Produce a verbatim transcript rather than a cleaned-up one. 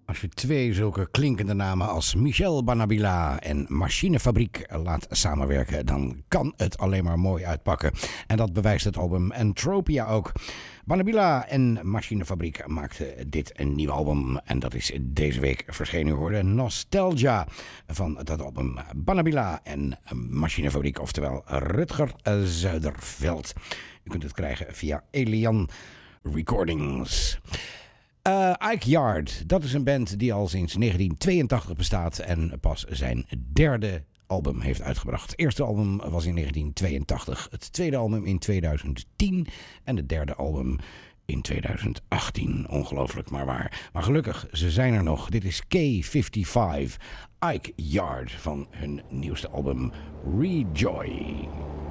Als je twee zulke klinkende namen als Michel Banabila en Machinefabriek laat samenwerken, dan kan het alleen maar mooi uitpakken. En dat bewijst het album Entropia ook. Banabila en Machinefabriek maakten dit een nieuw album en dat is deze week verschenen. U hoorde Nostalgia van dat album Banabila en Machinefabriek, oftewel Rutger Zuiderveld. U kunt het krijgen via Elian Recordings. Uh, Ike Yard, dat is een band die al sinds negentien tweeëntachtig bestaat en pas zijn derde album heeft uitgebracht. Het eerste album was in negentien tweeëntachtig, het tweede album in tweeduizend tien en het derde album in tweeduizend achttien. Ongelooflijk, maar waar. Maar gelukkig, ze zijn er nog. Dit is K vijfenvijftig, Ike Yard van hun nieuwste album Rejoy.